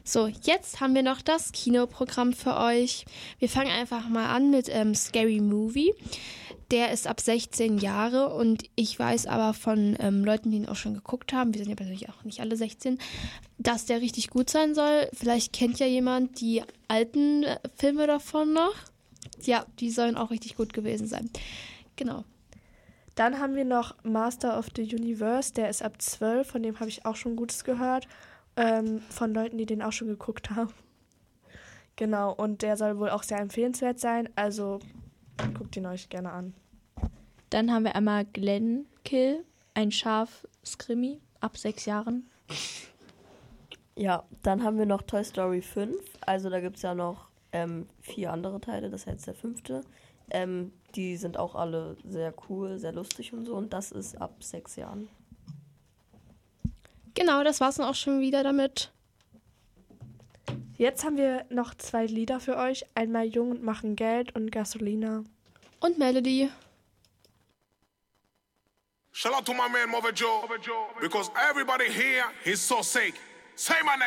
So, jetzt haben wir noch das Kinoprogramm für euch. Wir fangen einfach mal an mit Scary Movie. Der ist ab 16 Jahre und ich weiß aber von Leuten, die ihn auch schon geguckt haben, wir sind ja persönlich auch nicht alle 16, dass der richtig gut sein soll. Vielleicht kennt ja jemand die alten Filme davon noch. Ja, die sollen auch richtig gut gewesen sein. Genau. Dann haben wir noch Master of the Universe, der ist ab 12, von dem habe ich auch schon Gutes gehört. Von Leuten, die den auch schon geguckt haben. Genau, und der soll wohl auch sehr empfehlenswert sein, also guckt ihn euch gerne an. Dann haben wir einmal Glenkill, ein Schaf-Skrimi ab 6 Jahren. Ja, dann haben wir noch Toy Story 5, also da gibt es ja noch 4 andere Teile, das ist jetzt der 5. Die sind auch alle sehr cool, sehr lustig und so und das ist ab 6 Jahren. Genau, das war's dann auch schon wieder damit. Jetzt haben wir noch 2 Lieder für euch. Einmal Jung und machen Geld und Gasolina. Und Melody. Shout out to my man Mother Joe, because everybody here, he's so sick. Say my name.